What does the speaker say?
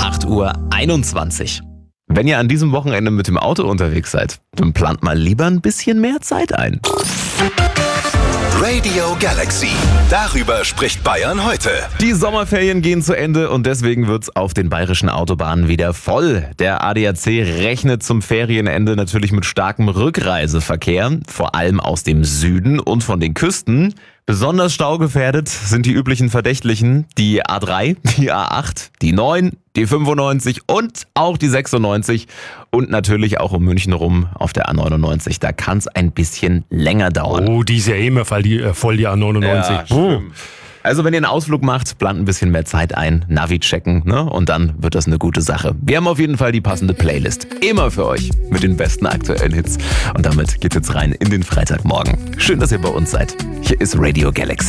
8:21 Uhr. Wenn ihr an diesem Wochenende mit dem Auto unterwegs seid, dann plant mal lieber ein bisschen mehr Zeit ein. Radio Galaxy. Darüber spricht Bayern heute. Die Sommerferien gehen zu Ende und deswegen wird's auf den bayerischen Autobahnen wieder voll. Der ADAC rechnet zum Ferienende natürlich mit starkem Rückreiseverkehr, vor allem aus dem Süden und von den Küsten. Besonders staugefährdet sind die üblichen Verdächtlichen, die A3, die A8, die 9, die 95 und auch die 96 und natürlich auch um München rum auf der A99. Da kann es ein bisschen länger dauern. Oh, die ist ja immer voll die A99. Ja, stimmt. Also wenn ihr einen Ausflug macht, plant ein bisschen mehr Zeit ein, Navi checken, ne? Und dann wird das eine gute Sache. Wir haben auf jeden Fall die passende Playlist. Immer für euch mit den besten aktuellen Hits. Und damit geht's jetzt rein in den Freitagmorgen. Schön, dass ihr bei uns seid. Hier ist Radio Galaxy.